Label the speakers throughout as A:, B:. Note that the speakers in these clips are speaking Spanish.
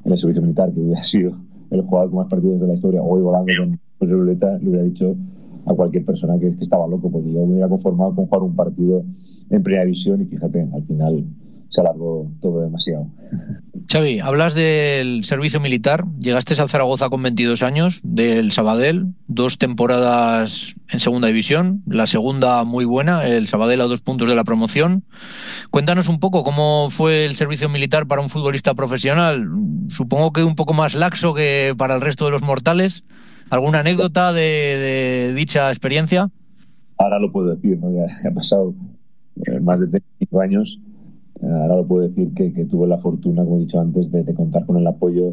A: en el servicio militar, que hubiera sido el jugador con más partidos de la historia, hoy volando con ruleta, le hubiera dicho a cualquier persona que estaba loco, porque yo me hubiera conformado con jugar un partido en primera división y fíjate, al final se alargó todo demasiado.
B: Xavi, hablas del servicio militar. Llegaste al Zaragoza con 22 años, del Sabadell, 2 temporadas en segunda división, la segunda muy buena, el Sabadell a 2 puntos de la promoción. Cuéntanos un poco cómo fue el servicio militar para un futbolista profesional. Supongo que un poco más laxo que para el resto de los mortales. ¿Alguna anécdota de dicha experiencia?
A: Ahora lo puedo decir, ¿no? Ya ha pasado más de 35 años. Ahora lo puedo decir que tuve la fortuna, como he dicho antes, de contar con el apoyo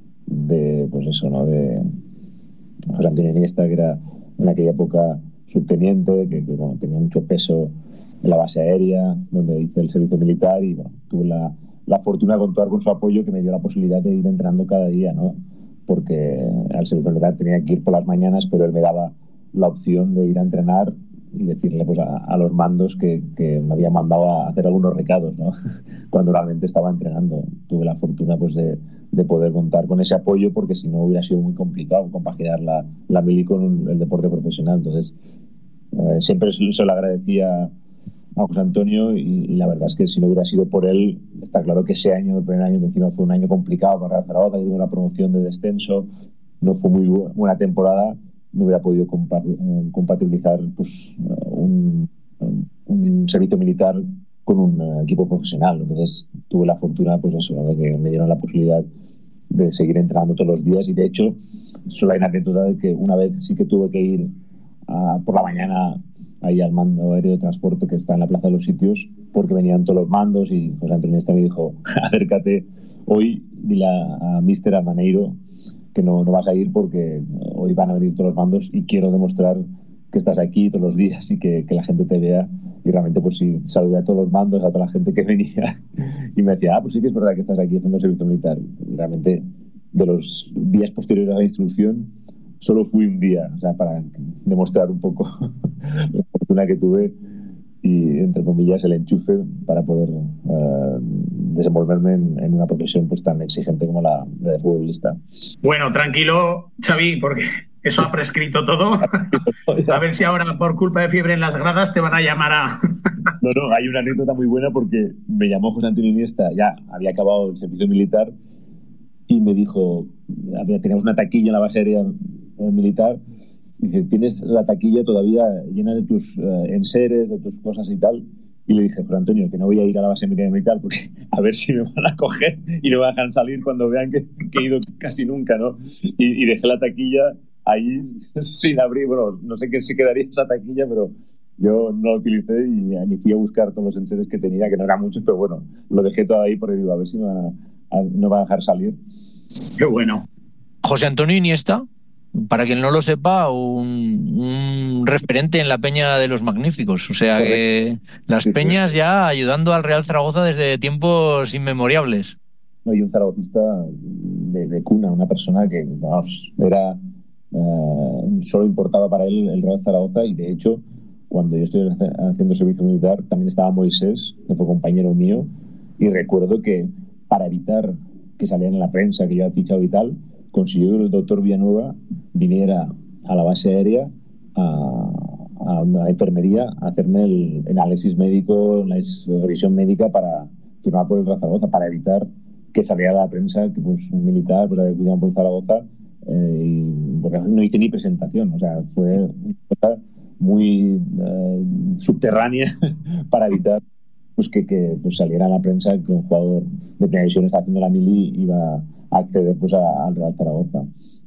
A: de, pues eso, ¿no? De José Antonio Iniesta, que era en aquella época subteniente, que bueno, tenía mucho peso en la base aérea, donde hice el servicio militar y bueno, tuve la fortuna de contar con su apoyo, que me dio la posibilidad de ir entrenando cada día, ¿no? Porque al servicio militar tenía que ir por las mañanas, pero él me daba la opción de ir a entrenar y decirle pues a los mandos que me había mandado a hacer algunos recados, ¿no? Cuando realmente estaba entrenando. Tuve la fortuna pues de poder contar con ese apoyo, porque si no hubiera sido muy complicado compaginar la mili con el deporte profesional. Entonces siempre se lo agradecía a José Antonio y la verdad es que si no hubiera sido por él, está claro que ese año, el primer año, que encima fue un año complicado para Zaragoza, que tuvo una promoción de descenso, no fue muy buena temporada, no hubiera podido compatibilizar pues, un servicio militar con un equipo profesional. Entonces tuve la fortuna, pues eso, de que me dieron la posibilidad de seguir entrenando todos los días y de hecho solo hay una anécdota de que una vez sí que tuve que ir por la mañana ahí al mando aéreo de transporte que está en la Plaza de los Sitios, porque venían todos los mandos y José Antonio me dijo, acércate hoy, dile a Mister, a Maneiro, que no vas a ir porque hoy van a venir todos los mandos y quiero demostrar que estás aquí todos los días y que la gente te vea. Y realmente pues sí, saludé a todos los mandos, a toda la gente que venía y me decía, pues sí que es verdad que estás aquí haciendo servicio militar. Y realmente de los días posteriores a la instrucción solo fui un día, o sea, para demostrar un poco la fortuna que tuve y, entre comillas, el enchufe para poder desenvolverme en una profesión pues tan exigente como la de futbolista.
C: Bueno, tranquilo, Xavi, porque eso ha prescrito todo. A ver si ahora, por culpa de fiebre en las gradas, te van a llamar a...
A: No, hay una anécdota muy buena porque me llamó José Antonio Iniesta, ya había acabado el servicio militar, y me dijo, teníamos una taquilla en la base aérea militar, y dice, ¿tienes la taquilla todavía llena de tus enseres, de tus cosas y tal? Y le dije, José Antonio, que no voy a ir a la base militar porque a ver si me van a coger y no me dejan salir cuando vean que he ido casi nunca, ¿no? Y dejé la taquilla ahí sin abrir. Bueno, no sé qué se quedaría esa taquilla, pero yo no la utilicé y fui a buscar todos los enseres que tenía, que no eran muchos, pero bueno, lo dejé todo ahí porque digo, a ver si no me van a dejar salir.
C: Qué bueno.
B: José Antonio Iniesta, para quien no lo sepa, un referente en la Peña de los Magníficos. O sea, que las peñas ya ayudando al Real Zaragoza desde tiempos inmemoriales.
A: No, y un zaragocista de cuna, una persona que vamos, era solo importaba para él el Real Zaragoza, y de hecho cuando yo estoy haciendo servicio militar también estaba Moisés, que fue compañero mío, y recuerdo que para evitar que salieran en la prensa que yo había fichado y tal, consiguió que el doctor Villanueva viniera a la base aérea a la enfermería a hacerme el análisis médico, la revisión médica para firmar por el Real Zaragoza, para evitar que saliera a la prensa que pues, un militar pues, había firmado por el Zaragoza, y porque no hice ni presentación, o sea, fue una cosa muy subterránea para evitar pues que pues, saliera a la prensa que un jugador de primera división está haciendo la mili y iba a acceder pues, al Real Zaragoza.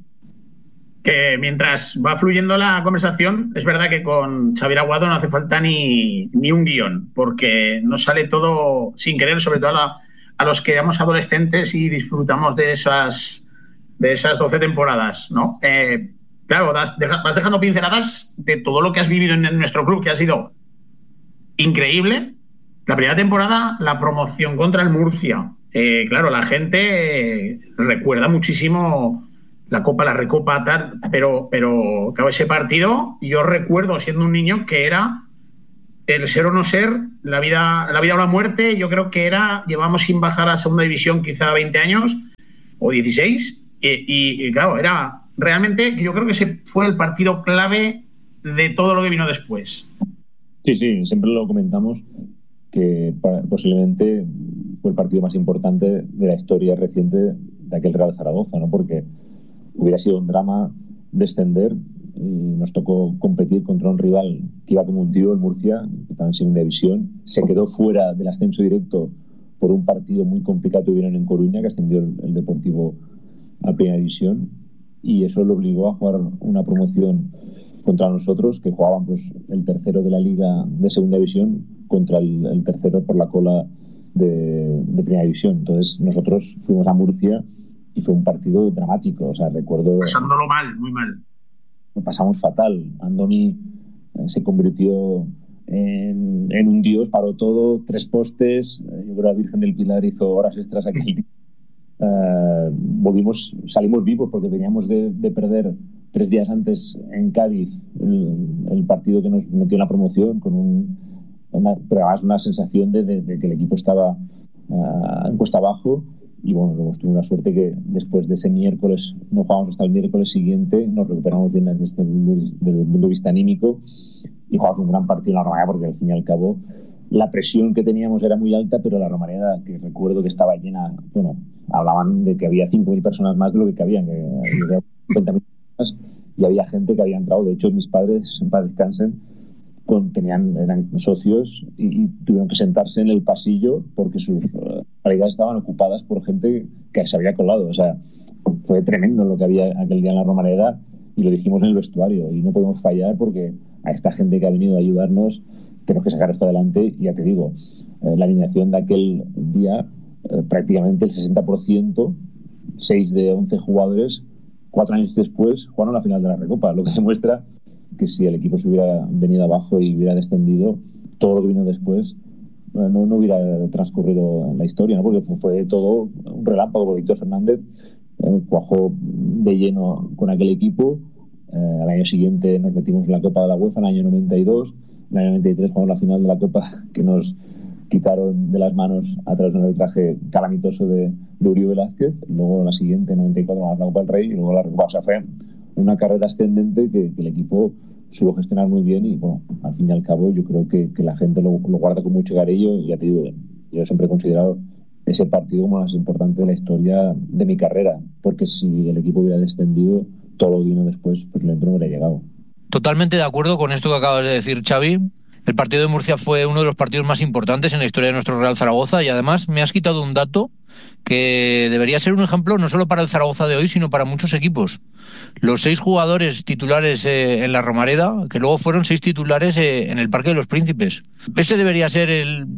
C: Que mientras va fluyendo la conversación, es verdad que con Xavier Aguado no hace falta ni un guión, porque nos sale todo sin querer, sobre todo a los que éramos adolescentes y disfrutamos de esas 12 temporadas, ¿no? Claro, vas dejando pinceladas de todo lo que has vivido en nuestro club, que ha sido increíble. La primera temporada, la promoción contra el Murcia. Claro, la gente recuerda muchísimo la Copa, la Recopa, tal, pero claro, ese partido, yo recuerdo siendo un niño que era el ser o no ser, la vida o la muerte. Yo creo que llevamos sin bajar a segunda división quizá 20 años, o 16, y claro, era realmente, yo creo que ese fue el partido clave de todo lo que vino después.
A: Sí, siempre lo comentamos, que posiblemente fue el partido más importante de la historia reciente de aquel Real Zaragoza, ¿no? Porque hubiera sido un drama descender y nos tocó competir contra un rival que iba como un tiro, el Murcia, que estaba en segunda división, se quedó fuera del ascenso directo por un partido muy complicado que tuvieron en Coruña, que ascendió el Deportivo a primera división, y eso lo obligó a jugar una promoción contra nosotros, que jugaban pues el tercero de la liga de segunda división contra el tercero por la cola de primera división. Entonces nosotros fuimos a Murcia y fue un partido dramático. O sea, recuerdo...
C: Pasándolo mal, muy mal.
A: Lo pasamos fatal. Andoni se convirtió en un dios, paró todo, 3 postes. Yo creo que la Virgen del Pilar hizo horas extras aquel día. Salimos vivos porque veníamos de perder 3 días antes en Cádiz el partido que nos metió en la promoción con pero además una sensación de que el equipo estaba en cuesta abajo. Y bueno, hemos tenido una suerte que después de ese miércoles, no jugamos hasta el miércoles siguiente, nos recuperamos bien desde el punto de vista anímico y jugamos un gran partido en la Romareda, porque al fin y al cabo la presión que teníamos era muy alta, pero la Romareda, que recuerdo que estaba llena, bueno, hablaban de que había 5.000 personas más de lo que cabían, que había 50.000 personas, y había gente que había entrado. De hecho, mis padres, en paz descansen, eran socios y tuvieron que sentarse en el pasillo porque sus paredes estaban ocupadas por gente que se había colado. O sea, fue tremendo lo que había aquel día en la Romareda, y lo dijimos en el vestuario, y no podemos fallar porque a esta gente que ha venido a ayudarnos tenemos que sacar esto adelante. Y ya te digo, la alineación de aquel día, prácticamente el 60%, 6 de 11 jugadores, 4 años después jugaron la final de la Recopa, lo que demuestra que si el equipo se hubiera venido abajo y hubiera descendido, todo lo que vino después no hubiera transcurrido la historia, ¿no? Porque fue todo un relámpago, porque Víctor Fernández cuajó de lleno con aquel equipo. Al año siguiente nos metimos en la Copa de la UEFA, en el año 92. En el año 93 jugamos la final de la Copa, que nos quitaron de las manos a través de un arbitraje calamitoso de Uribe Velázquez. Luego en la siguiente, en 94, ganamos la Copa del Rey, y luego la Recopa. O sea, fue una carrera ascendente que el equipo supo gestionar muy bien, y bueno, al fin y al cabo yo creo que la gente lo guarda con mucho cariño. Y ya te digo, yo siempre he considerado ese partido como el más importante de la historia de mi carrera, porque si el equipo hubiera descendido, todo lo que vino después, pues lento no hubiera llegado.
B: Totalmente de acuerdo con esto que acabas de decir, Xavi. El partido de Murcia fue uno de los partidos más importantes en la historia de nuestro Real Zaragoza, y además me has quitado un dato que debería ser un ejemplo no solo para el Zaragoza de hoy, sino para muchos equipos. Los 6 jugadores titulares en la Romareda, que luego fueron 6 titulares en el Parque de los Príncipes. Ese debería ser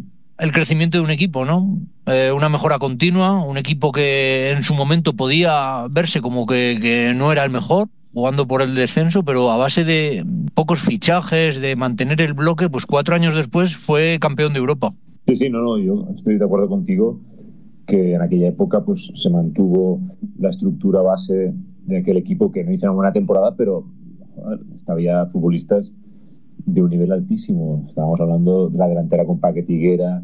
B: el crecimiento de un equipo, ¿no? Una mejora continua, un equipo que en su momento podía verse como que no era el mejor, jugando por el descenso, pero a base de pocos fichajes, de mantener el bloque, pues 4 años después fue campeón de Europa.
A: Sí, no, yo estoy de acuerdo contigo que en aquella época pues se mantuvo la estructura base de aquel equipo, que no hizo una buena temporada, pero había futbolistas de un nivel altísimo. Estábamos hablando de la delantera con Paquet Higuera,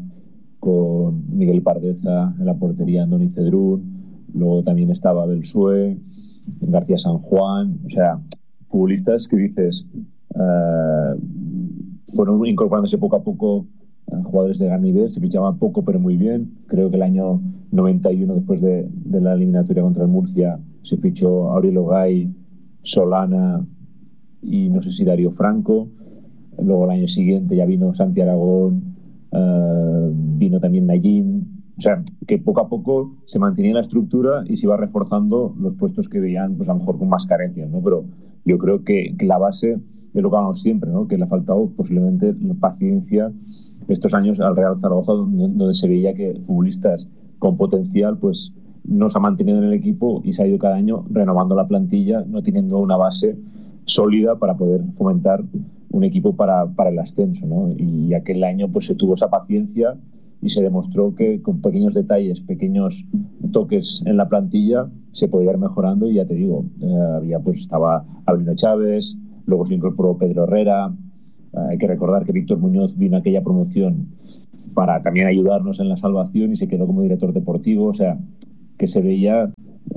A: con Miguel Pardeza en la portería, Andoni Cedrún, luego también estaba Belsué, García San Juan. O sea, futbolistas que dices fueron incorporándose poco a poco, jugadores de gran nivel. Se fichaban poco pero muy bien. Creo que el año 91, después de la eliminatoria contra el Murcia, se fichó Aurelio Gay, Solana y no sé si Darío Franco. Luego el año siguiente ya vino Santi Aragón, vino también Nayim. O sea, que poco a poco se mantenía la estructura y se iba reforzando los puestos que veían, pues a lo mejor con más carencias, ¿no? Pero yo creo que la base es lo que hablamos siempre, ¿no? Que le ha faltado posiblemente paciencia estos años al Real Zaragoza, donde se veía que futbolistas con potencial pues no se ha mantenido en el equipo y se ha ido cada año renovando la plantilla, no teniendo una base sólida para poder fomentar un equipo para el ascenso, ¿no? Y aquel año pues se tuvo esa paciencia y se demostró que con pequeños detalles, pequeños toques en la plantilla se podía ir mejorando. Y ya te digo, estaba Avelino Chávez, luego se incorporó Pedro Herrera. Hay que recordar que Víctor Muñoz vino a aquella promoción para también ayudarnos en la salvación y se quedó como director deportivo. O sea, que se veía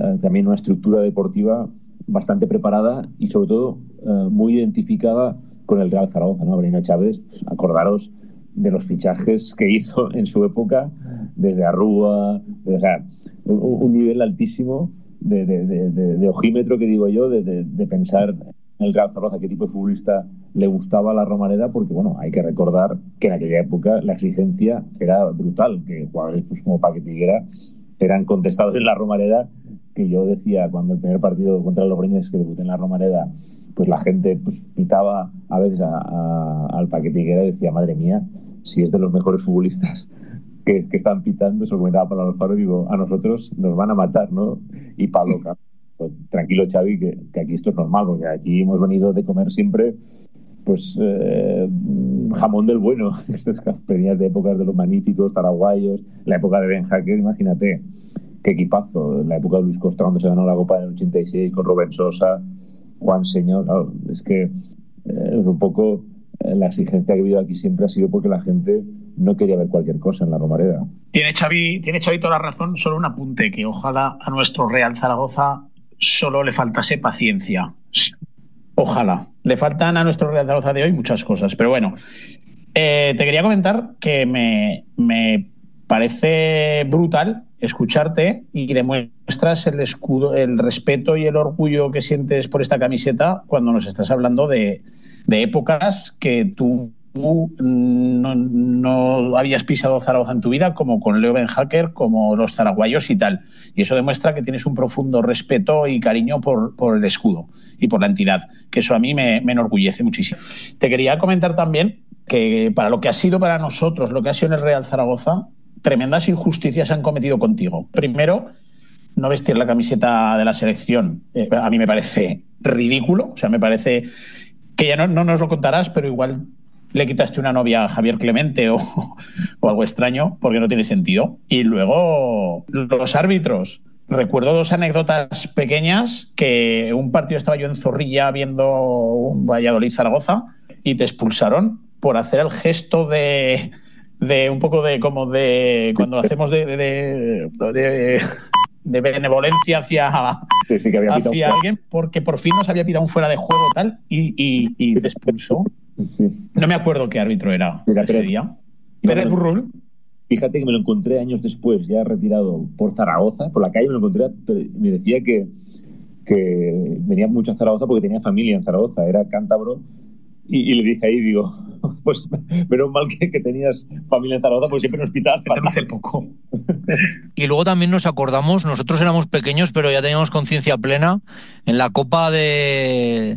A: también una estructura deportiva bastante preparada y sobre todo muy identificada con el Real Zaragoza, ¿no? Breno Chávez, acordaros de los fichajes que hizo en su época, desde Arrúa, o sea, un nivel altísimo de ojímetro, que digo yo, de pensar en el Real Zaragoza, qué tipo de futbolista le gustaba a la Romareda, porque bueno, hay que recordar que en aquella época la exigencia era brutal, que jugadores pues, como Paquete Higuera eran contestados en la Romareda, que yo decía cuando el primer partido contra los Logroñés que debuté en la Romareda, pues la gente pues pitaba a veces al Paquete Higuera y decía, madre mía, si es de los mejores futbolistas que están pitando, eso lo comentaba Pablo Alfaro, digo, a nosotros nos van a matar, ¿no? Y Pablo, pues, tranquilo Xavi, que aquí esto es normal, porque aquí hemos venido de comer siempre pues jamón del bueno. Venías de épocas de los magníficos, paraguayos, la época de Ben Hacker, imagínate, qué equipazo, la época de Luis Costa cuando se ganó la Copa del 86 con Rubén Sosa, Juan Señor, claro, es que un poco la exigencia que ha habido aquí siempre ha sido porque la gente no quería ver cualquier cosa en la Romareda.
C: Tiene Xavi toda la razón, solo un apunte, que ojalá a nuestro Real Zaragoza solo le faltase paciencia. Ojalá. Le faltan a nuestro Real Zaragoza de hoy muchas cosas, pero bueno. Te quería comentar que me parece brutal escucharte y demuestras el respeto y el orgullo que sientes por esta camiseta cuando nos estás hablando de épocas que tú no habías pisado Zaragoza en tu vida, como con Leo Ben Hacker, como los zaraguayos y tal. Y eso demuestra que tienes un profundo respeto y cariño por el escudo y por la entidad, que eso a mí me enorgullece muchísimo. Te quería comentar también que para lo que ha sido para nosotros, lo que ha sido en el Real Zaragoza, tremendas injusticias se han cometido contigo. Primero, no vestir la camiseta de la selección, a mí me parece ridículo, o sea, me parece que ya no nos lo contarás, pero igual le quitaste una novia a Javier Clemente o algo extraño, porque no tiene sentido. Y luego los árbitros. Recuerdo dos anécdotas pequeñas, que un partido estaba yo en Zorrilla viendo un Valladolid-Zaragoza y te expulsaron por hacer el gesto de un poco de como de cuando hacemos de benevolencia hacia alguien, porque por fin nos había pitado un fuera de juego tal y te expulsó.
A: Sí.
C: No me acuerdo qué árbitro era ese día. Pérez Burrul.
A: Fíjate que me lo encontré años después, ya retirado por Zaragoza, por la calle me lo encontré, me decía que venía mucho a Zaragoza porque tenía familia en Zaragoza, era cántabro, y le dije ahí, digo, pues menos mal que tenías familia en Zaragoza, porque siempre nos pitabas.
C: Hace poco.
B: Y luego también nos acordamos, nosotros éramos pequeños, pero ya teníamos conciencia plena, en la Copa del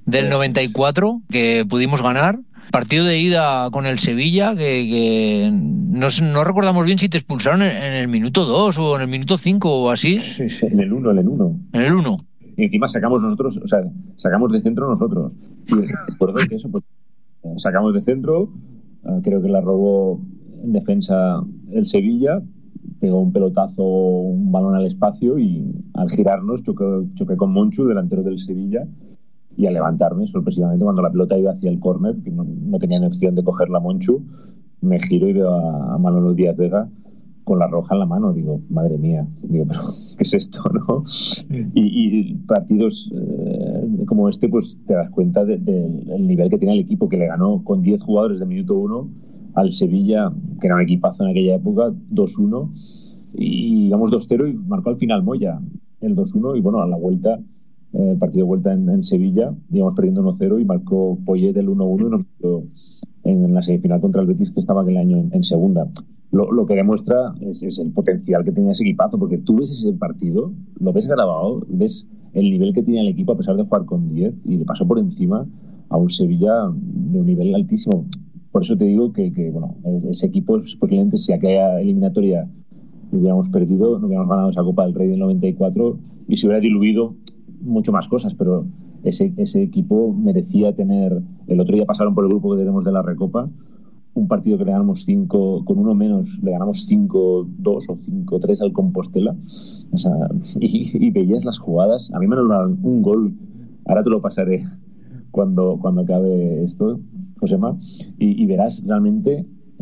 B: 94, que pudimos ganar, partido de ida con el Sevilla, que no recordamos bien si te expulsaron en el minuto 2 o en el minuto 5 o así.
A: Sí, en el 1.
B: En el 1.
A: Y encima sacamos nosotros, o sea, sacamos de centro nosotros. Y recuerdo que eso, pues, sacamos de centro, creo que la robó en defensa el Sevilla, pegó un pelotazo, un balón al espacio y al girarnos choqué con Monchu, delantero del Sevilla, y al levantarme, sorpresivamente, cuando la pelota iba hacia el córner, que no tenía ni opción de cogerla Monchu, me giro y veo a Manolo Díaz Vega con la roja en la mano. Digo, madre mía, digo, pero ¿qué es esto, no? Y partidos como este, pues te das cuenta del nivel que tiene el equipo, que le ganó con 10 jugadores de minuto 1 al Sevilla, que era un equipazo en aquella época, 2-1, y íbamos 2-0 y marcó al final Moya el 2-1, y bueno, a la vuelta, el partido de vuelta en Sevilla, íbamos perdiendo 1-0 y marcó Poyet el 1-1 y nos metió en la semifinal contra el Betis, que estaba aquel año en segunda. Lo que demuestra es el potencial que tenía ese equipazo, porque tú ves ese partido, lo ves grabado, ves el nivel que tenía el equipo a pesar de jugar con 10, y le pasó por encima a un Sevilla de un nivel altísimo. Por eso te digo que bueno, ese equipo, posiblemente si aquella eliminatoria hubiéramos perdido, no hubiéramos ganado esa Copa del Rey del 94 y se hubiera diluido mucho más cosas, pero ese equipo merecía tener. El otro día pasaron por el grupo que tenemos de la Recopa, un partido que le ganamos 5, con uno menos le ganamos 5-2 o 5-3 al Compostela, o sea, y veías las jugadas. A mí me dan un gol, ahora te lo pasaré cuando acabe esto, Josema, y verás realmente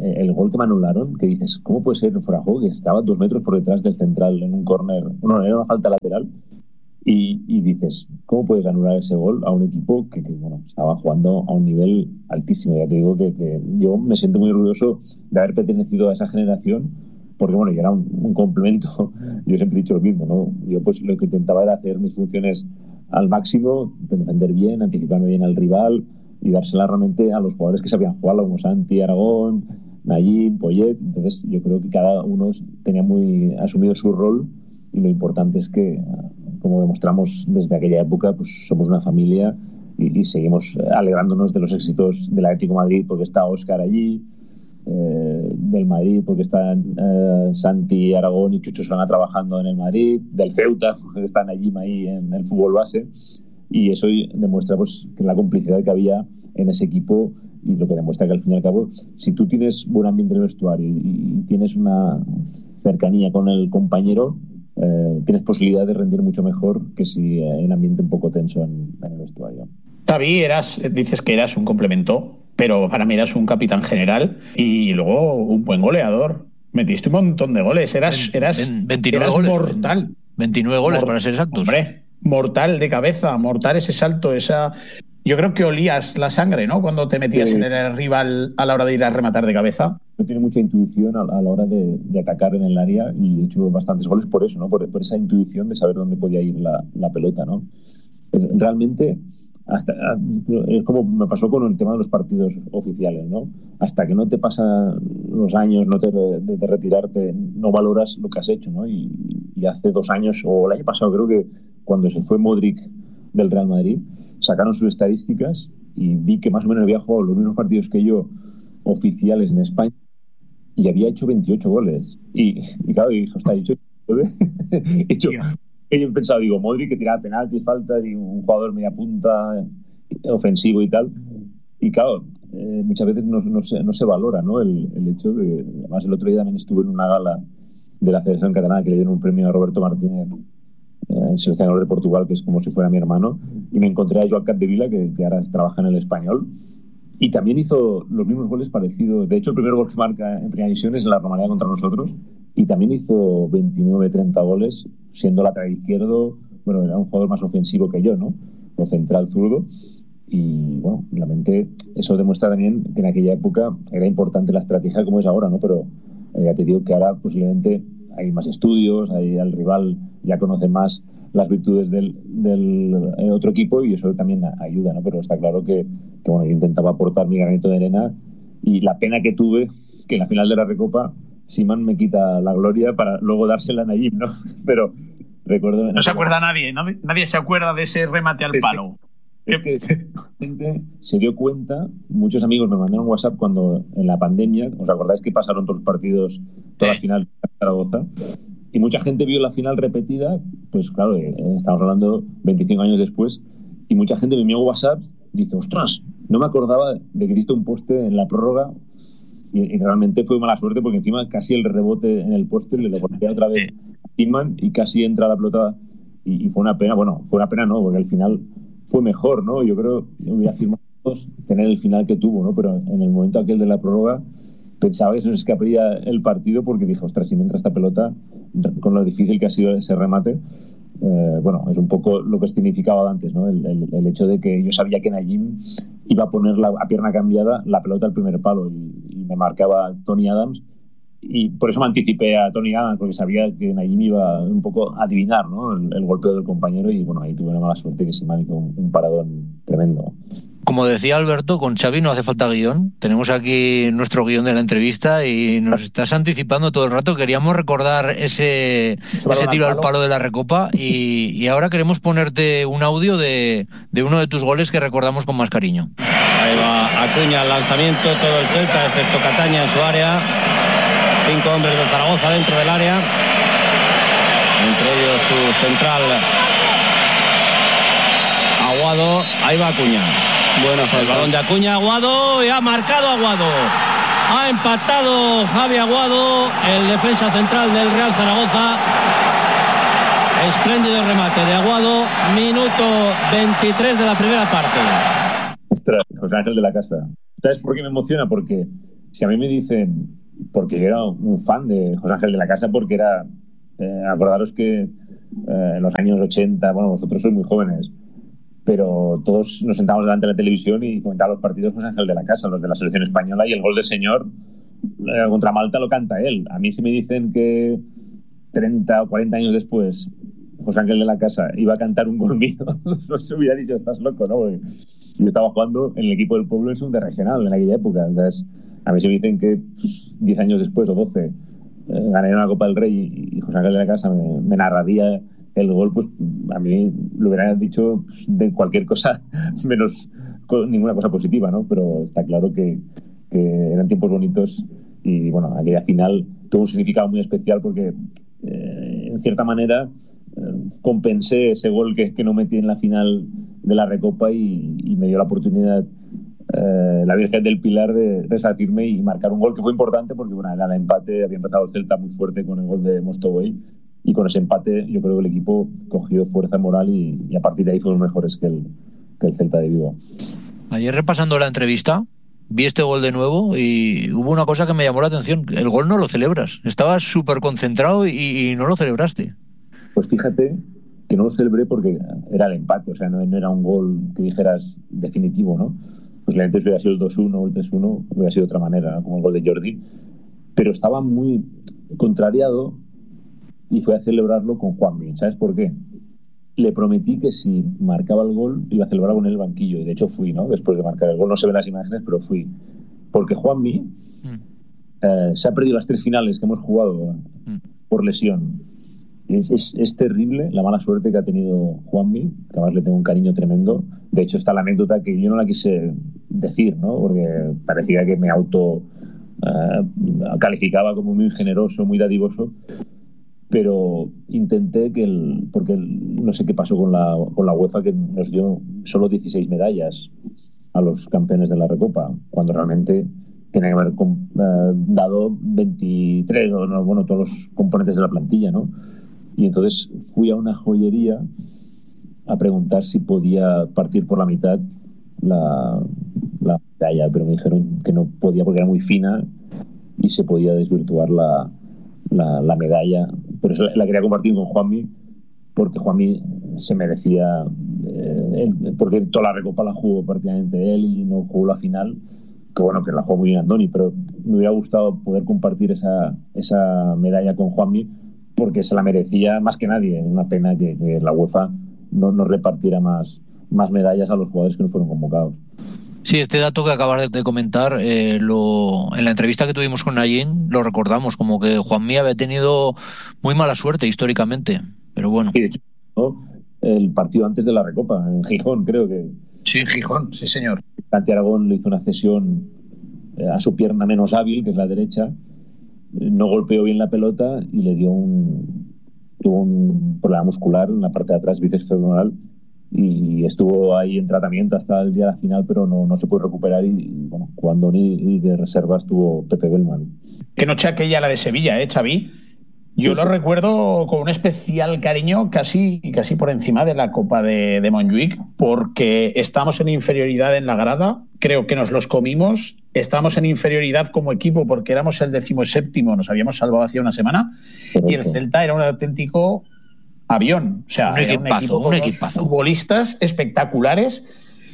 A: el gol que me anularon, que dices, ¿cómo puede ser fuera de juego? Que estaba 2 metros por detrás del central en un córner, no, era una falta lateral, y dices, ¿cómo puedes anular ese gol a un equipo que bueno, estaba jugando a un nivel altísimo? Ya te digo que yo me siento muy orgulloso de haber pertenecido a esa generación, porque bueno, yo era un complemento. Yo siempre he dicho lo mismo, ¿no? Yo pues lo que intentaba era hacer mis funciones al máximo, defender bien, anticiparme bien al rival y dársela realmente a los jugadores que sabían jugarlo, como Santi, Aragón, Nayib, Poyet. Entonces yo creo que cada uno tenía muy asumido su rol, y lo importante es que, como demostramos desde aquella época, pues somos una familia y seguimos alegrándonos de los éxitos del Atlético de Madrid, porque está Óscar allí, del Madrid porque están Santi, Aragón y Chucho Solana trabajando en el Madrid, del Ceuta porque están allí ahí en el fútbol base, y eso demuestra pues que la complicidad que había en ese equipo, y lo que demuestra que al fin y al cabo, si tú tienes buen ambiente en el vestuario y tienes una cercanía con el compañero, tienes posibilidad de rendir mucho mejor que si hay un ambiente un poco tenso en el vestuario.
C: Xavi, dices que eras un complemento, pero para mí eras un capitán general y luego un buen goleador. Metiste un montón de goles, eras
B: 29 goles,
C: mortal.
B: 29 goles para ser exactos.
C: Hombre, mortal de cabeza, mortal ese salto, yo creo que olías la sangre, ¿no? Cuando te metías en el rival a la hora de ir a rematar de cabeza.
A: Yo tengo mucha intuición a la hora de atacar en el área, y he hecho bastantes goles por eso, ¿no? Por esa intuición de saber dónde podía ir la pelota, ¿no? Realmente, es como me pasó con el tema de los partidos oficiales, ¿no? Hasta que no te pasan los años de retirarte, no valoras lo que has hecho, ¿no? Y hace 2 años, o el año pasado, creo que cuando se fue Modric del Real Madrid, sacaron sus estadísticas y vi que más o menos había jugado los mismos partidos que yo oficiales en España, y había hecho 28 goles. Y claro, dije, hostia, he hecho yo he pensado, digo, Modric que tiraba penaltis, faltas, y un jugador media punta, ofensivo y tal. Y claro, muchas veces no se valora, ¿no? El hecho de... Además, el otro día también estuve en una gala de la Federación Catalana que le dieron un premio a Roberto Martínez, el seleccionador de Portugal, que es como si fuera mi hermano, y me encontré a Joan Capdevila, que ahora trabaja en el Español, y también hizo los mismos goles parecidos. De hecho, el primer gol que marca en primera división es en la Romareda contra nosotros, y también hizo 29-30 goles siendo lateral izquierdo. Bueno, era un jugador más ofensivo que yo, ¿no? O central zurdo. Y bueno, realmente eso demuestra también que en aquella época era importante la estrategia como es ahora, ¿no? Pero ya te digo que ahora posiblemente hay más estudios, al rival ya conoce más las virtudes del otro equipo, y eso también ayuda, ¿no? Pero está claro que bueno, yo intentaba aportar mi granito de arena, y la pena que tuve que en la final de la Recopa Simán me quita la gloria para luego dársela a Nayib, ¿no? Pero recuerdo...
C: No se acuerda nadie, ¿no? Nadie se acuerda de ese remate al palo.
A: Es que la gente se dio cuenta, muchos amigos me mandaron WhatsApp cuando en la pandemia, ¿os acordáis que pasaron todos los partidos, toda la final de Zaragoza? Y mucha gente vio la final repetida, pues claro, estamos hablando 25 años después, y mucha gente me envió WhatsApp y dice, ostras, no me acordaba de que diste un poste en la prórroga, y realmente fue mala suerte porque encima casi el rebote en el poste le golpea otra vez a Tillman y casi entra la pelota, y fue una pena. Bueno, fue una pena no, porque al final fue mejor, ¿no? Yo creo que hubiera firmado tener el final que tuvo, ¿no? Pero en el momento aquel de la prórroga pensaba que se nos escaparía el partido, porque dije, ostras, si no entra esta pelota, con lo difícil que ha sido ese remate, bueno, es un poco lo que significaba antes, ¿no? El hecho de que yo sabía que Nayib iba a poner a pierna cambiada la pelota al primer palo, y me marcaba Tony Adams, y por eso me anticipé a Tony Adams, porque sabía que Nayib iba un poco a adivinar, ¿no? el golpeo del compañero, y bueno, ahí tuve una mala suerte que se me hizo un paradón tremendo.
B: Como decía Alberto, con Xavi no hace falta guión. Tenemos aquí nuestro guión de la entrevista y nos estás anticipando todo el rato. Queríamos recordar ese tiro al palo de la Recopa, y ahora queremos ponerte un audio de uno de tus goles que recordamos con más cariño.
D: Ahí va Acuña al lanzamiento, todo el Celta, excepto Cataña en su área. 5 hombres del Zaragoza dentro del área, entre ellos su central Aguado. Ahí va Acuña. Buena falta. El balón de Acuña, Aguado, y ha marcado Aguado. Ha empatado Javi Aguado, el defensa central del Real Zaragoza. Espléndido remate de Aguado, minuto 23 de la primera parte.
A: Ostras, José Ángel de la Casa. ¿Sabes por qué me emociona? Porque Si a mí me dicen, porque yo era un fan de José Ángel de la Casa, porque era, acordaros que en los años 80, bueno, vosotros sois muy jóvenes, pero todos nos sentábamos delante de la televisión y comentábamos los partidos José Ángel de la Casa, los de la selección española, y el gol del señor contra Malta lo canta él. A mí si me dicen que 30 o 40 años después José Ángel de la Casa iba a cantar un gol mío, no se hubiera dicho, estás loco, ¿no? Porque yo estaba jugando en el equipo del pueblo en segunda regional en aquella época. Entonces, a mí si me dicen que 10 años después o 12 gané una Copa del Rey y José Ángel de la Casa me narraría el gol, pues a mí lo hubieran dicho de cualquier cosa menos ninguna cosa positiva, ¿no? Pero está claro que eran tiempos bonitos y bueno, aquella final tuvo un significado muy especial porque en cierta manera compensé ese gol que no metí en la final de la Recopa y me dio la oportunidad la Virgen del Pilar de resarcirme y marcar un gol que fue importante porque bueno, era el empate, había empezado el Celta muy fuerte con el gol de Mostovoy y con ese empate yo creo que el equipo cogió fuerza moral y a partir de ahí fueron mejores que el Celta de Vigo.
B: Ayer repasando la entrevista vi este gol de nuevo y hubo una cosa que me llamó la atención, el gol no lo celebras, estabas súper concentrado y no lo celebraste.
A: Pues fíjate que no lo celebré porque era el empate, o sea, no era un gol que dijeras definitivo, ¿no? Pues la antes hubiera sido el 2-1 o el 3-1, hubiera sido de otra manera, ¿no? Como el gol de Jordi, pero estaba muy contrariado y fue a celebrarlo con Juanmi. ¿Sabes por qué? Le prometí que si marcaba el gol iba a celebrarlo con el banquillo y de hecho fui, ¿no? Después de marcar el gol, no se ven las imágenes, pero fui. Porque Juanmi se ha perdido las 3 finales que hemos jugado por lesión. Es terrible la mala suerte que ha tenido Juanmi, que además le tengo un cariño tremendo. De hecho está la anécdota que yo no la quise decir, ¿no? Porque parecía que me calificaba como muy generoso, muy dadivoso, pero intenté porque no sé qué pasó con la UEFA, que nos dio solo 16 medallas a los campeones de la Recopa, cuando realmente tiene que haber dado 23, bueno, todos los componentes de la plantilla, ¿no? Y entonces fui a una joyería a preguntar si podía partir por la mitad la medalla, pero me dijeron que no podía porque era muy fina y se podía desvirtuar la medalla. Por eso la quería compartir con Juanmi, porque Juanmi se merecía, porque toda la Recopa la jugó prácticamente él y no jugó la final, que bueno, que la jugó muy bien Andoni, pero me hubiera gustado poder compartir esa medalla con Juanmi, porque se la merecía más que nadie. Una pena que la UEFA no repartiera más medallas a los jugadores que no fueron convocados.
B: Sí, este dato que acabas de comentar, en la entrevista que tuvimos con Nayin lo recordamos, como que Juanmi había tenido muy mala suerte históricamente, pero bueno.
A: Sí, de hecho, ¿no? El partido antes de la Recopa, en Gijón, creo que.
C: Sí, en Gijón, sí señor.
A: Santi Aragón le hizo una cesión a su pierna menos hábil, que es la derecha, no golpeó bien la pelota y le tuvo un problema muscular en la parte de atrás, bíceps femoral, y estuvo ahí en tratamiento hasta el día de la final, pero no se pudo recuperar y bueno, cuando ni de reserva estuvo Pepe Bellman.
C: Qué noche aquella la de Sevilla, Xavi. Yo lo recuerdo con un especial cariño, casi por encima de la Copa de Montjuic, porque estamos en inferioridad en la grada, creo que nos los comimos, estamos en inferioridad como equipo porque éramos el 17º, nos habíamos salvado hacía una semana, y el Celta era un auténtico avión, o sea, un equipazo, futbolistas espectaculares.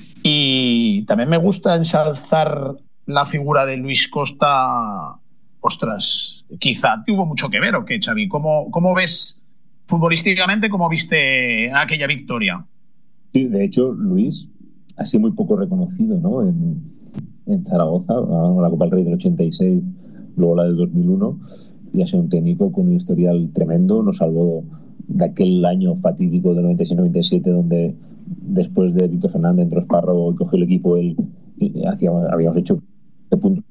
C: Y también me gusta ensalzar la figura de Luis Costa. Ostras, quizá tuvo mucho que ver, ¿o qué, Xavi? ¿Cómo ves futbolísticamente, cómo viste aquella victoria?
A: Sí, de hecho, Luis ha sido muy poco reconocido, ¿no? En Zaragoza, la Copa del Rey del 86, luego la del 2001, y ha sido un técnico con un historial tremendo. Nos salvó de aquel año fatídico del 96-97, donde después de Víctor Fernández entró Esparro y cogió el equipo, habíamos hecho de punto.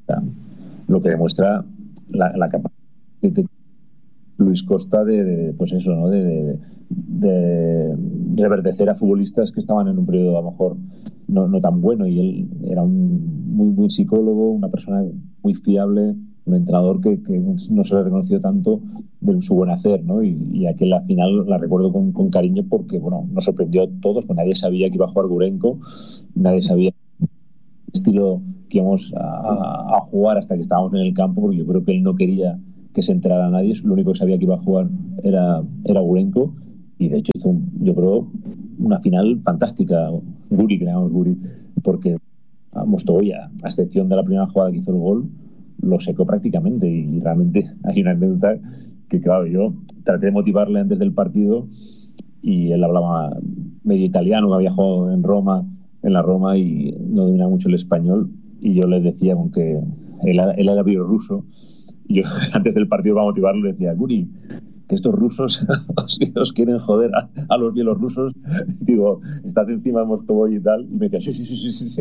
A: Lo que demuestra la capacidad de Luis Costa pues eso, ¿no? de reverdecer a futbolistas que estaban en un periodo a lo mejor no tan bueno, y él era un muy buen psicólogo, una persona muy fiable, un entrenador que no se le ha reconocido tanto de su buen hacer, ¿no? Y aquella final la recuerdo con cariño porque bueno, nos sorprendió a todos, pues nadie sabía que iba a jugar Gurenko, nadie sabía estilo que íbamos a jugar hasta que estábamos en el campo, porque yo creo que él no quería que se enterara nadie, lo único que sabía que iba a jugar era Gurenko, y de hecho hizo, yo creo, una final fantástica. Guri, porque Mostovoya, a excepción de la primera jugada que hizo el gol, lo secó prácticamente, y realmente hay una anécdota que, claro, yo traté de motivarle antes del partido y él hablaba medio italiano, que había jugado en la Roma, y no dominaba mucho el español, y yo le decía, aunque él era bielorruso, y yo antes del partido para motivarlo le decía, Guri, que estos rusos os quieren joder a los bielorrusos. Digo, estás encima de Mostovoy y tal, y me decía, sí.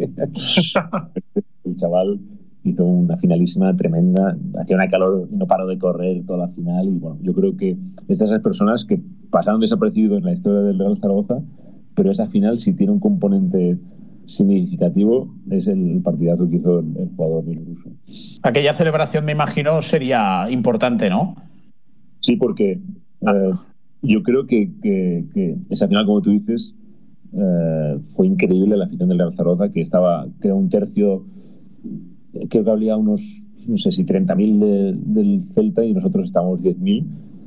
A: El chaval hizo una finalísima tremenda, hacía una calor y no paró de correr toda la final, y bueno, yo creo que es de esas personas que pasaron desapercibidos en la historia del Real Zaragoza, pero esa final sí tiene un componente significativo, es el partidazo que hizo el jugador bielorruso.
C: Aquella celebración, me imagino, sería importante, ¿no?
A: Sí, porque yo creo que esa final, como tú dices, fue increíble. La afición del Real Zaragoza, que era un tercio, creo que había unos, no sé si 30.000 del Celta, y nosotros estábamos 10.000,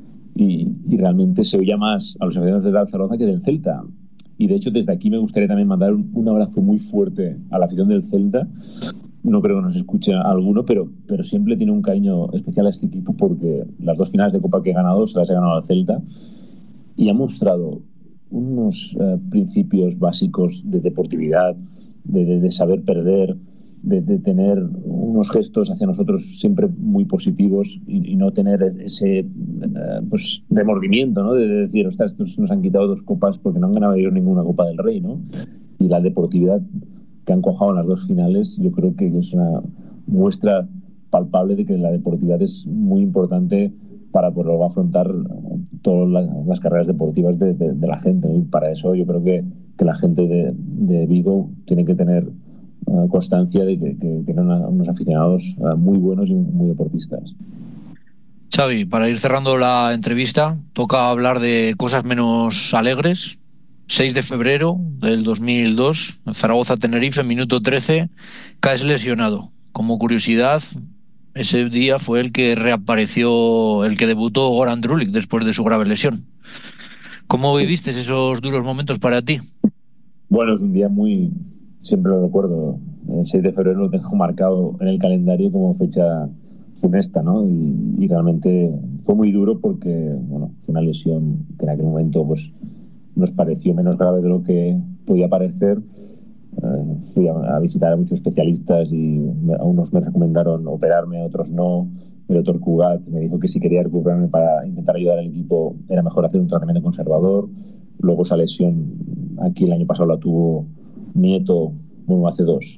A: y realmente se oía más a los aficionados del Real Zaragoza que del Celta. Y de hecho, desde aquí me gustaría también mandar un abrazo muy fuerte a la afición del Celta. No creo que nos escuche alguno, pero siempre tiene un cariño especial a este equipo, porque las 2 finales de Copa que he ganado se las he ganado al Celta, y ha mostrado unos principios básicos de deportividad, de saber perder, de tener unos gestos hacia nosotros siempre muy positivos, y no tener ese pues remordimiento, ¿no? De decir, ostras, estos nos han quitado 2 copas porque no han ganado ellos ninguna Copa del Rey, ¿no? Y la deportividad que han cojado en las 2 finales, yo creo que es una muestra palpable de que la deportividad es muy importante para poder afrontar todas las carreras deportivas de la gente, ¿no? Y para eso yo creo que la gente de Vigo tiene que tener constancia de que tienen unos aficionados muy buenos y muy deportistas.
B: Xavi, para ir cerrando la entrevista, toca hablar de cosas menos alegres. 6 de febrero del 2002, Zaragoza-Tenerife, minuto 13, caes lesionado. Como curiosidad, ese día fue el que reapareció, el que debutó Goran Drulic después de su grave lesión. ¿Cómo viviste esos duros momentos para ti?
A: Bueno, es un día siempre lo recuerdo, el 6 de febrero lo tengo marcado en el calendario como fecha funesta, ¿no? Y realmente fue muy duro porque, bueno, fue una lesión que en aquel momento pues nos pareció menos grave de lo que podía parecer. Fui a visitar a muchos especialistas, y a unos me recomendaron operarme, a otros no. El doctor Cugat me dijo que si quería recuperarme para intentar ayudar al equipo era mejor hacer un tratamiento conservador. Luego esa lesión aquí el año pasado la tuvo Nieto, bueno, hace 2,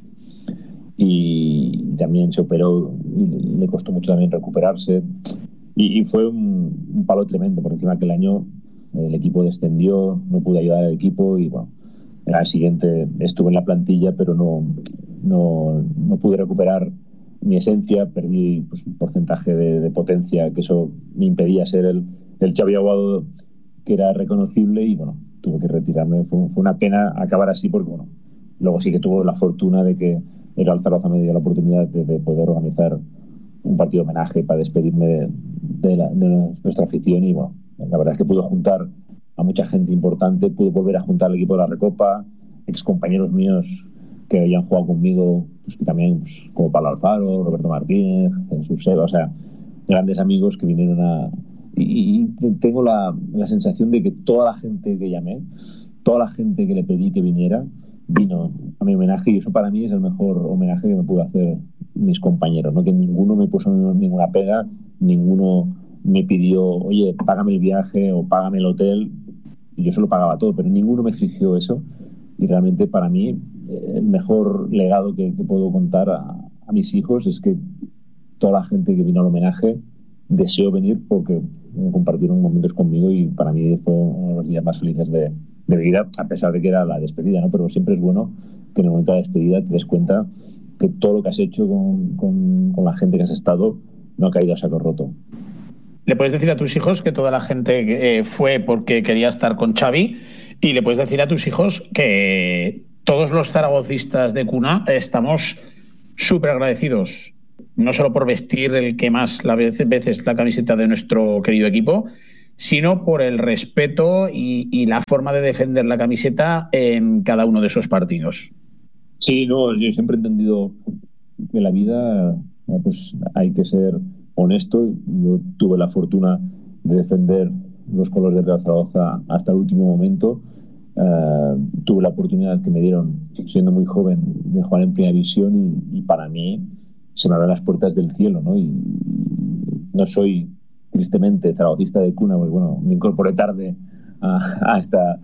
A: y también se operó y le costó mucho también recuperarse, y fue un palo tremendo, porque encima aquel año el equipo descendió, no pude ayudar al equipo, y bueno, el año siguiente estuve en la plantilla, pero no pude recuperar mi esencia, perdí pues un porcentaje de potencia, que eso me impedía ser el Xavi Aguado que era reconocible, y bueno, tuve que retirarme. Fue una pena acabar así, porque bueno, luego sí que tuve la fortuna de que el Real Zaragoza me dio la oportunidad de poder organizar un partido de homenaje para despedirme de nuestra afición, y bueno, la verdad es que pude juntar a mucha gente importante, pude volver a juntar al equipo de la Recopa, excompañeros míos que habían jugado conmigo, pues que también, pues, como Pablo Alfaro, Roberto Martínez, Jesús Seba, o sea, grandes amigos que vinieron y tengo la sensación de que toda la gente que llamé, toda la gente que le pedí que viniera, vino a mi homenaje, y eso para mí es el mejor homenaje que me pudo hacer mis compañeros, ¿no? Que ninguno me puso ninguna pega, ninguno me pidió, oye, págame el viaje o págame el hotel, y yo se lo pagaba todo, pero ninguno me exigió eso, y realmente para mí el mejor legado que puedo contar a mis hijos es que toda la gente que vino al homenaje deseó venir porque compartieron momentos conmigo, y para mí fue uno de los días más felices de mi vida, a pesar de que era la despedida, ¿no? Pero siempre es bueno que en el momento de la despedida te des cuenta que todo lo que has hecho con la gente que has estado no ha caído a saco roto.
C: Le puedes decir a tus hijos que toda la gente fue porque quería estar con Xavi, y le puedes decir a tus hijos que todos los zaragocistas de cuna estamos súper agradecidos, no solo por vestir el que más veces la camiseta de nuestro querido equipo, sino por el respeto y la forma de defender la camiseta en cada uno de esos partidos.
A: Sí, no, yo siempre he entendido que en la vida pues hay que ser honesto. Yo tuve la fortuna de defender los colores del Real Zaragoza hasta el último momento. Tuve la oportunidad que me dieron, siendo muy joven, de jugar en Primera División y para mí se me abren las puertas del cielo, ¿no? Y no soy, tristemente, zaragocista de cuna, pues bueno, me incorporé tarde a esta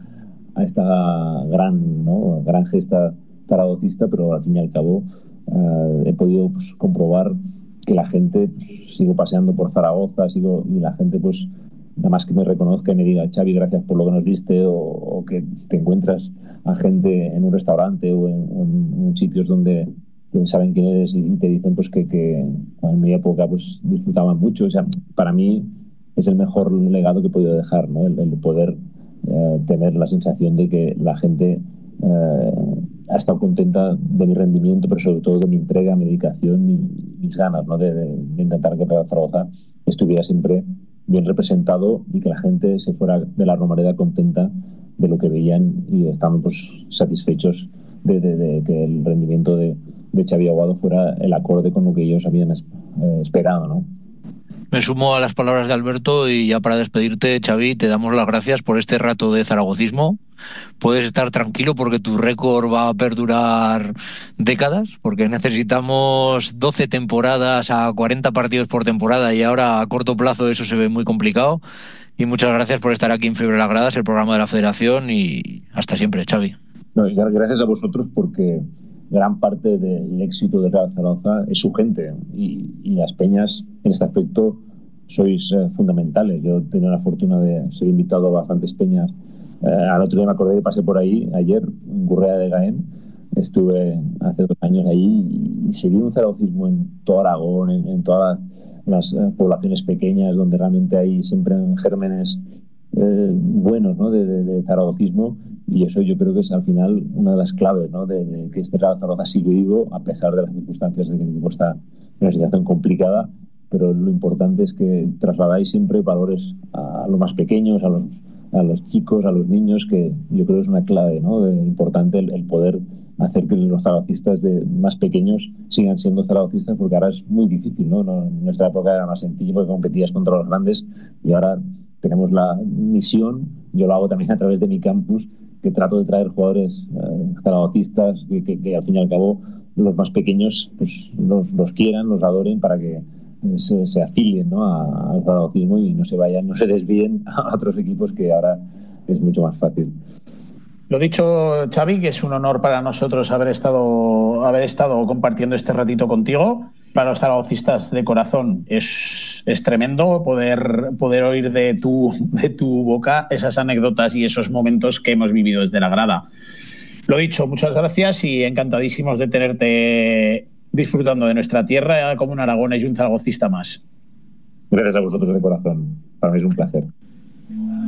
A: gran gesta zaragocista, pero al fin y al cabo he podido pues comprobar que la gente, pues, sigo paseando por Zaragoza, y la gente, pues nada más que me reconozca y me diga: Xavi, gracias por lo que nos diste, o que te encuentras a gente en un restaurante o en sitios donde saben quién eres y te dicen pues que en mi época pues disfrutaban mucho. O sea, para mí es el mejor legado que he podido dejar, ¿no? El poder tener la sensación de que la gente ha estado contenta de mi rendimiento, pero sobre todo de mi entrega, mi dedicación y mis ganas, ¿no? de intentar que Real Zaragoza estuviera siempre bien representado y que la gente se fuera de la Romareda contenta de lo que veían y estaban pues satisfechos de que el rendimiento de Xavi Aguado fuera el acorde con lo que ellos habían esperado, ¿no?
B: Me sumo a las palabras de Alberto y ya para despedirte, Xavi, te damos las gracias por este rato de zaragocismo. Puedes estar tranquilo porque tu récord va a perdurar décadas, porque necesitamos 12 temporadas a 40 partidos por temporada y ahora a corto plazo eso se ve muy complicado. Y muchas gracias por estar aquí en Fiebre las Gradas, el programa de la Federación, y hasta siempre, Xavi.
A: No, y gracias a vosotros, porque gran parte del éxito de Real Zaragoza es su gente y las peñas en este aspecto sois fundamentales. Yo he tenido la fortuna de ser invitado a bastantes peñas. Al otro día me acordé que pasé por ahí ayer en Gurrea de Gaén. Estuve hace 2 años allí y se vio un zaragocismo en todo Aragón, en todas las poblaciones pequeñas, donde realmente hay siempre gérmenes buenos, ¿no? de zaragocismo. Y eso yo creo que es al final una de las claves, ¿no? de que este Real Zaragoza sigue vivo a pesar de las circunstancias de que el equipo está en una situación complicada. Pero lo importante es que trasladáis siempre valores a los más pequeños, a los chicos, a los niños, que yo creo que es una clave, ¿no? Importante el poder hacer que los zaragocistas más pequeños sigan siendo zaragocistas, porque ahora es muy difícil, ¿no? En nuestra época era más sencillo porque competías contra los grandes y ahora tenemos la misión, yo lo hago también a través de mi campus, que trato de traer jugadores zaragocistas que al fin y al cabo los más pequeños pues los quieran, los adoren, para que se afilien, ¿no? al zaragocismo y no se desvíen a otros equipos, que ahora es mucho más fácil.
C: Lo dicho, Xavi, que es un honor para nosotros haber estado compartiendo este ratito contigo. Para los zaragocistas de corazón es tremendo poder oír de tu boca esas anécdotas y esos momentos que hemos vivido desde la grada. Lo dicho, muchas gracias y encantadísimos de tenerte disfrutando de nuestra tierra como un aragonés y un zaragocista más.
A: Gracias a vosotros de corazón. Para mí es un placer.